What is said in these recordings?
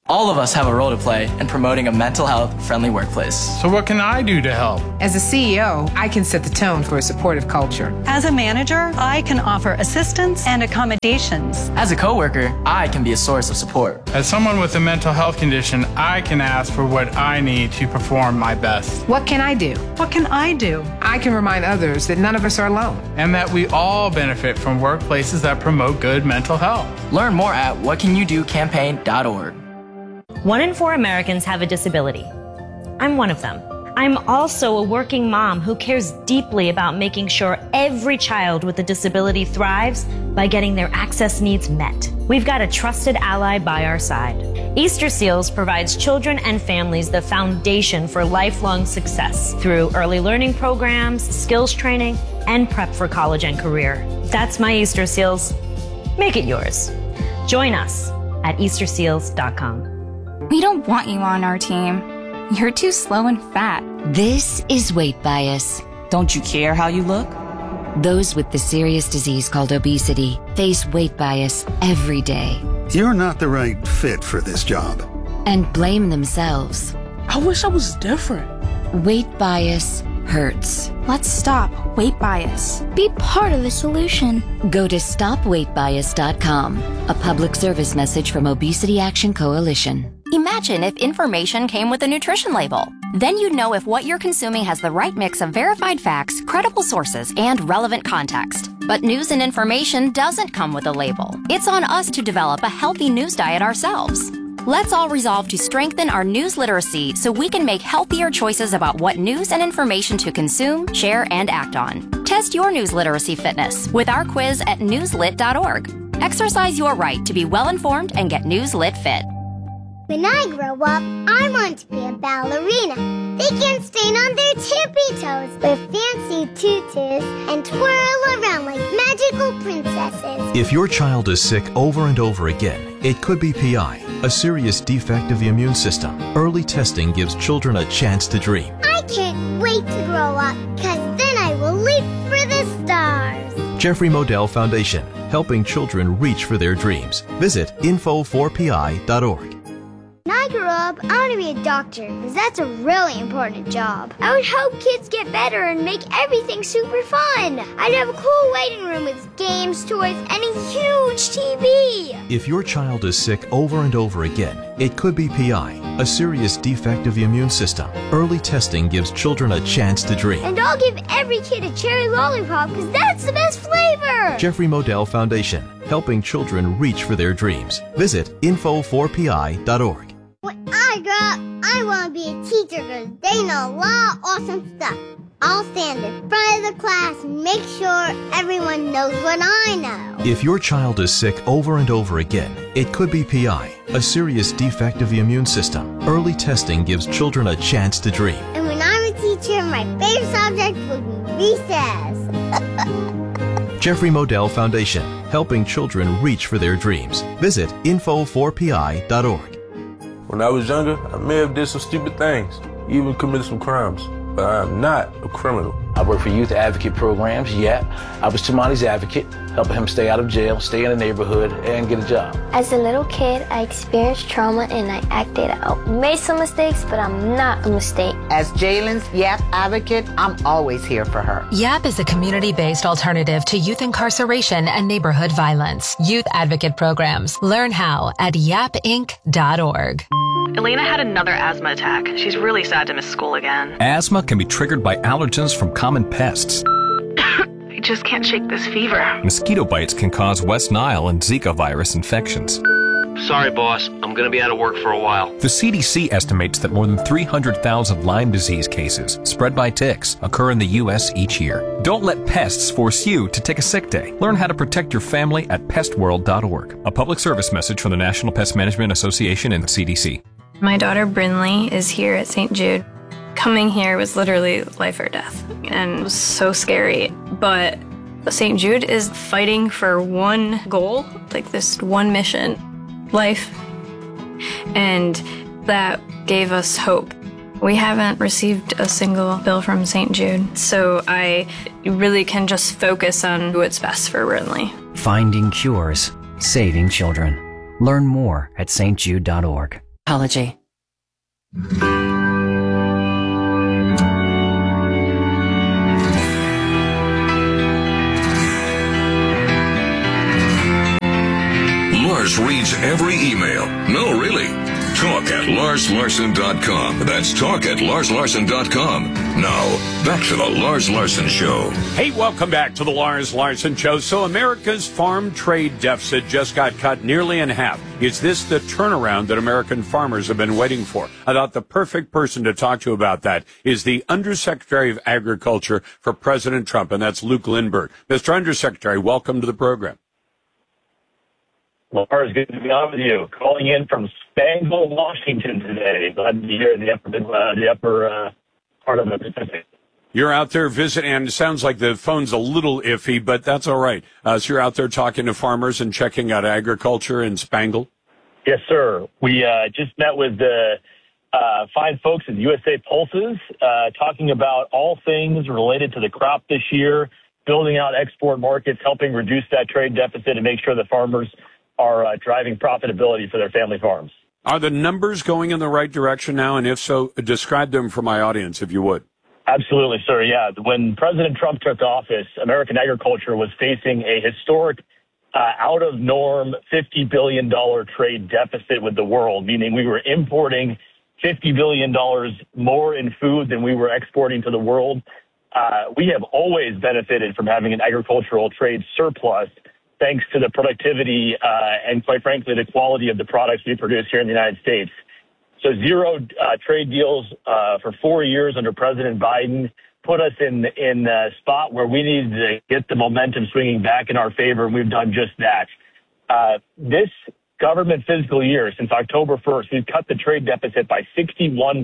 All of us have a role to play in promoting a mental health-friendly workplace. So what can I do to help? As a CEO, I can set the tone for a supportive culture. As a manager, I can offer assistance and accommodations. As a coworker, I can be a source of support. As someone with a mental health condition, I can ask for what I need to perform my best. What can I do? What can I do? I can remind others that none of us are alone. And that we all benefit from workplaces that promote good mental health. Learn more at whatcanyoudocampaign.org. 1 in 4 Americans have a disability. I'm one of them. I'm also a working mom who cares deeply about making sure every child with a disability thrives by getting their access needs met. We've got a trusted ally by our side. Easter Seals provides children and families the foundation for lifelong success through early learning programs, skills training, and prep for college and career. That's my Easter Seals. Make it yours. Join us at easterseals.com. We don't want you on our team. You're too slow and fat. This is weight bias. Don't you care how you look? Those with the serious disease called obesity face weight bias every day. You're not the right fit for this job. And blame themselves. I wish I was different. Weight bias hurts. Let's stop weight bias. Be part of the solution. Go to stopweightbias.com, a public service message from Obesity Action Coalition. Imagine if information came with a nutrition label. Then you'd know if what you're consuming has the right mix of verified facts, credible sources, and relevant context. But news and information doesn't come with a label. It's on us to develop a healthy news diet ourselves. Let's all resolve to strengthen our news literacy so we can make healthier choices about what news and information to consume, share, and act on. Test your news literacy fitness with our quiz at newslit.org. Exercise your right to be well-informed and get Newslit fit. When I grow up, I want to be a ballerina. They can stand on their tippy toes with fancy tutus and twirl around like magical princesses. If your child is sick over and over again, it could be PI, a serious defect of the immune system. Early testing gives children a chance to dream. I can't wait to grow up, because then I will leap for the stars. Jeffrey Modell Foundation, helping children reach for their dreams. Visit info4pi.org. When I grow up, I want to be a doctor, because that's a really important job. I would help kids get better and make everything super fun. I'd have a cool waiting room with games, toys, and a huge TV. If your child is sick over and over again, it could be PI, a serious defect of the immune system. Early testing gives children a chance to dream. And I'll give every kid a cherry lollipop, because that's the best flavor. Jeffrey Modell Foundation, helping children reach for their dreams. Visit info4pi.org. When I grow up, I want to be a teacher because they know a lot of awesome stuff. I'll stand in front of the class and make sure everyone knows what I know. If your child is sick over and over again, it could be PI, a serious defect of the immune system. Early testing gives children a chance to dream. And when I'm a teacher, my favorite subject will be recess. Jeffrey Modell Foundation, helping children reach for their dreams. Visit info4pi.org. When I was younger, I may have did some stupid things, even committed some crimes, but I am not a criminal. I work for youth advocate programs. I was Tamani's advocate, helping him stay out of jail, stay in the neighborhood, and get a job. As a little kid, I experienced trauma and I acted out. Made some mistakes, but I'm not a mistake. As Jalen's YAP advocate, I'm always here for her. YAP is a community-based alternative to youth incarceration and neighborhood violence. Youth advocate programs. Learn how at yapinc.org. Elena had another asthma attack. She's really sad to miss school again. Asthma can be triggered by allergens from common pests. I just can't shake this fever. Mosquito bites can cause West Nile and Zika virus infections. Sorry, boss. I'm going to be out of work for a while. The CDC estimates that more than 300,000 Lyme disease cases spread by ticks occur in the U.S. each year. Don't let pests force you to take a sick day. Learn how to protect your family at pestworld.org. A public service message from the National Pest Management Association and the CDC. My daughter Brinley is here at St. Jude. Coming here was literally life or death, and it was so scary. But St. Jude is fighting for one goal, like this one mission, life. And that gave us hope. We haven't received a single bill from St. Jude, so I really can just focus on what's best for Brinley. Finding cures, saving children. Learn more at stjude.org. Apology. Lars reads every email. No, really. Talk at LarsLarson.com. That's talk at LarsLarson.com. Now, back to the Lars Larson Show. Hey, welcome back to the Lars Larson Show. So America's farm trade deficit just got cut nearly in half. Is this the turnaround that American farmers have been waiting for? I thought the perfect person to talk to about that is the Undersecretary of Agriculture for President Trump, and that's Luke Lindberg. Mr. Undersecretary, welcome to the program. Lars, good to be on with you. Calling in from Spangle, Washington today. Glad to be here in the upper part of the Pacific. You're out there visiting, and it sounds like the phone's a little iffy, but that's all right. So you're out there talking to farmers and checking out agriculture in Spangle? Yes, sir. We just met with the fine folks at USA Pulses, talking about all things related to the crop this year, building out export markets, helping reduce that trade deficit and make sure the farmers are driving profitability for their family farms. Are the numbers going in the right direction now? And if so, describe them for my audience, if you would. Absolutely, sir. Yeah. When President Trump took office, American agriculture was facing a historic, out of norm, $50 billion trade deficit with the world, meaning we were importing $50 billion more in food than we were exporting to the world. We have always benefited from having an agricultural trade surplus, thanks to the productivity and, quite frankly, the quality of the products we produce here in the United States. So zero trade deals for 4 years under President Biden put us in a spot where we needed to get the momentum swinging back in our favor, and we've done just that. This government fiscal year, since October 1st, we've cut the trade deficit by 61%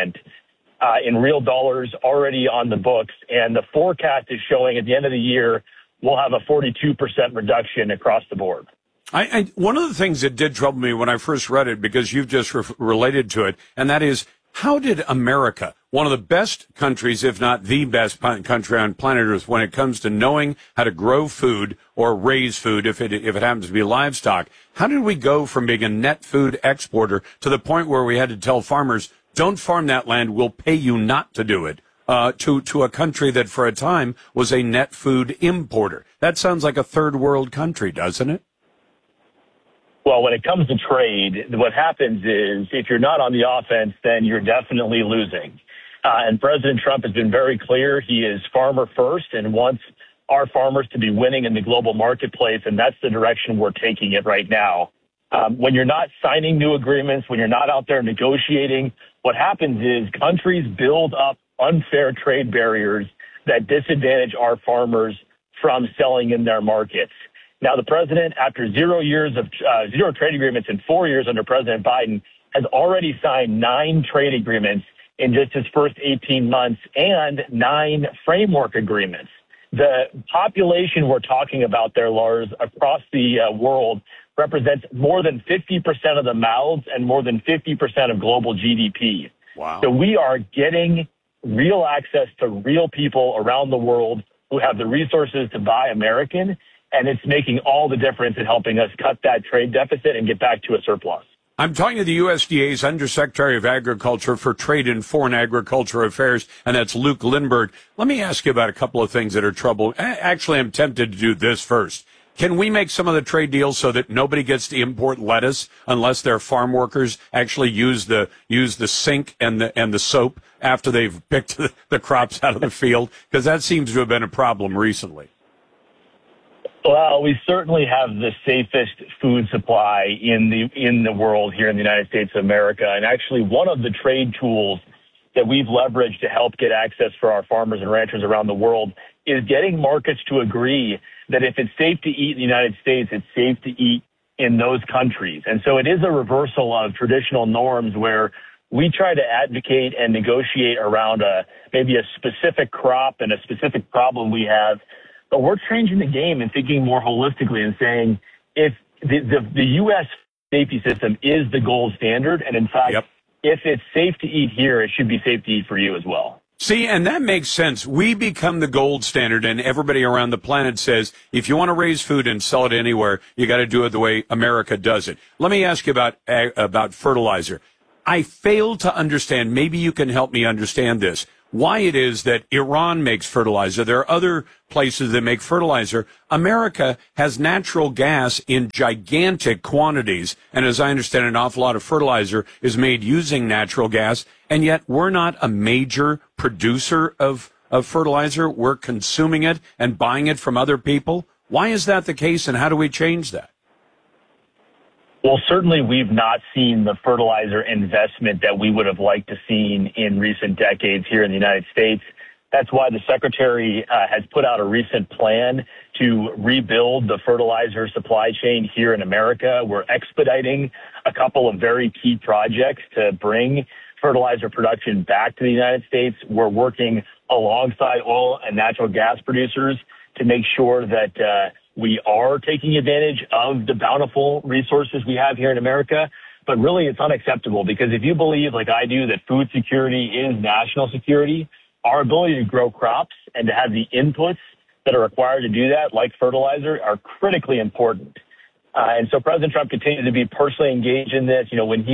in real dollars already on the books, and the forecast is showing at the end of the year we'll have a 42% reduction across the board. One of the things that did trouble me when I first read it, because you've just related to it, and that is, how did America, one of the best countries, if not the best country on planet Earth when it comes to knowing how to grow food or raise food, if it happens to be livestock, how did we go from being a net food exporter to the point where we had to tell farmers, don't farm that land, we'll pay you not to do it? To a country that for a time was a net food importer. That sounds like a third world country, doesn't it? Well, when it comes to trade, what happens is if you're not on the offense, then you're definitely losing. And President Trump has been very clear. He is farmer first and wants our farmers to be winning in the global marketplace, and that's the direction we're taking it right now. When you're not signing new agreements, when you're not out there negotiating, what happens is countries build up unfair trade barriers that disadvantage our farmers from selling in their markets. Now, the president, after 0 years of zero trade agreements in 4 years under President Biden, has already signed 9 trade agreements in just his first 18 months and 9 framework agreements. The population we're talking about there, Lars, across the world represents more than 50% of the mouths and more than 50% of global GDP. Wow. So we are getting real access to real people around the world who have the resources to buy American, and it's making all the difference in helping us cut that trade deficit and get back to a surplus. I'm talking to the USDA's Undersecretary of Agriculture for Trade and Foreign Agriculture Affairs, and that's Luke Lindberg. Let me ask you about a couple of things that are trouble. Actually, I'm tempted to do this first. Can we make some of the trade deals so that nobody gets to import lettuce unless their farm workers actually use the sink and the soap after they've picked the crops out of the field? Because that seems to have been a problem recently. Well, we certainly have the safest food supply in the world here in the United States of America. And actually, one of the trade tools that we've leveraged to help get access for our farmers and ranchers around the world is getting markets to agree that if it's safe to eat in the United States, it's safe to eat in those countries. And so it is a reversal of traditional norms where we try to advocate and negotiate around maybe a specific crop and a specific problem we have. But we're changing the game and thinking more holistically and saying if the U.S. safety system is the gold standard, and in fact, if it's safe to eat here, it should be safe to eat for you as well. See, and that makes sense. We become the gold standard, and everybody around the planet says, if you want to raise food and sell it anywhere, you got to do it the way America does it. Let me ask you about fertilizer. I fail to understand, maybe you can help me understand this, why it is that Iran makes fertilizer. There are other places that make fertilizer. America has natural gas in gigantic quantities, and as I understand, an awful lot of fertilizer is made using natural gas, and yet we're not a major producer of fertilizer. We're consuming it and buying it from other people. Why is that the case, and how do we change that? Well, certainly we've not seen the fertilizer investment that we would have liked to see in recent decades here in the United States. That's why the Secretary has put out a recent plan to rebuild the fertilizer supply chain here in America. We're expediting a couple of very key projects to bring fertilizer production back to the United States. We're working alongside oil and natural gas producers to make sure that we are taking advantage of the bountiful resources we have here in America. But really, it's unacceptable because if you believe, like I do, that food security is national security, our ability to grow crops and to have the inputs that are required to do that, like fertilizer, are critically important. And so President Trump continues to be personally engaged in this. You know, when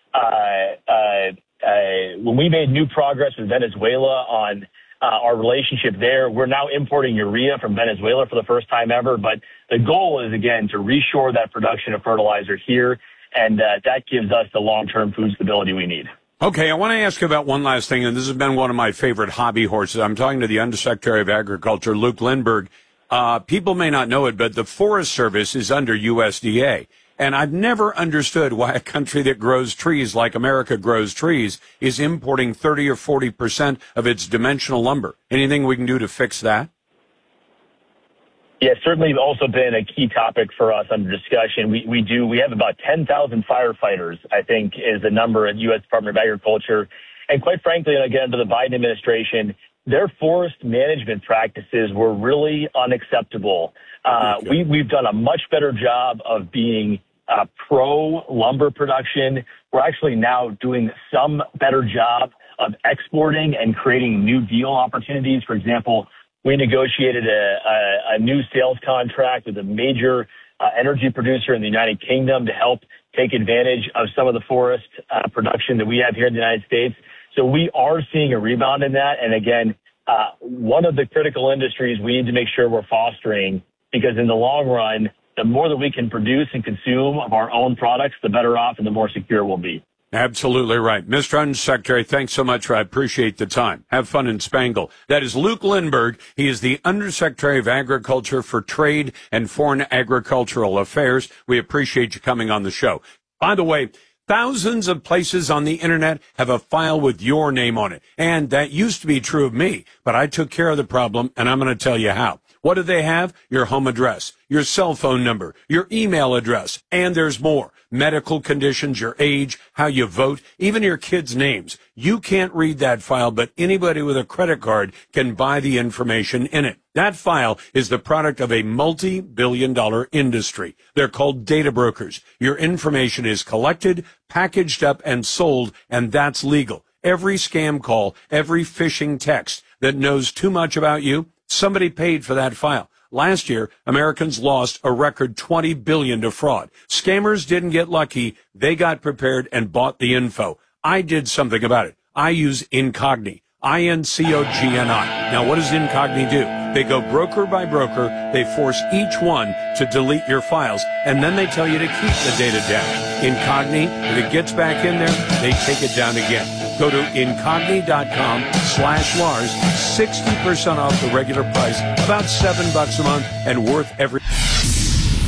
we made new progress with Venezuela on our relationship there, we're now importing urea from Venezuela for the first time ever. But the goal is, again, to reshore that production of fertilizer here, and that gives us the long-term food stability we need. Okay, I want to ask you about one last thing, and this has been one of my favorite hobby horses. I'm talking to the Undersecretary of Agriculture, Luke Lindberg. People may not know it, but the Forest Service is under USDA. And I've never understood why a country that grows trees like America grows trees is importing 30 or 40% of its dimensional lumber. Anything we can do to fix that? Yeah, certainly also been a key topic for us under discussion. We have about 10,000 firefighters, I think, is the number at U.S. Department of Agriculture. And quite frankly, and again, to the Biden administration, their forest management practices were really unacceptable. We've done a much better job of being pro lumber production. We're actually now doing some better job of exporting and creating new deal opportunities. For example, we negotiated a new sales contract with a major energy producer in the United Kingdom to help take advantage of some of the forest production that we have here in the United States. So we are seeing a rebound in that. And again, one of the critical industries we need to make sure we're fostering, because in the long run, the more that we can produce and consume of our own products, the better off and the more secure we'll be. Absolutely right. Mr. Undersecretary, thanks so much. I appreciate the time. Have fun in Spangle. That is Luke Lindberg. He is the Undersecretary of Agriculture for Trade and Foreign Agricultural Affairs. We appreciate you coming on the show. By the way, thousands of places on the internet have a file with your name on it. And that used to be true of me, but I took care of the problem, and I'm going to tell you how. What do they have? Your home address, your cell phone number, your email address, and there's more. Medical conditions, your age, how you vote, even your kids' names. You can't read that file, but anybody with a credit card can buy the information in it. That file is the product of a multi-billion-dollar industry. They're called data brokers. Your information is collected, packaged up, and sold, and that's legal. Every scam call, every phishing text that knows too much about you, somebody paid for that file. Last year, Americans lost a record $20 billion to fraud. Scammers didn't get lucky. They got prepared and bought the info. I did something about it. I use Incogni. INCOGNI. Now, what does Incogni do? They go broker by broker. They force each one to delete your files, and then they tell you to keep the data down. Incogni, if it gets back in there, they take it down again. Go to Incogni.com/Lars, 60% off the regular price, about $7 a month, and worth every...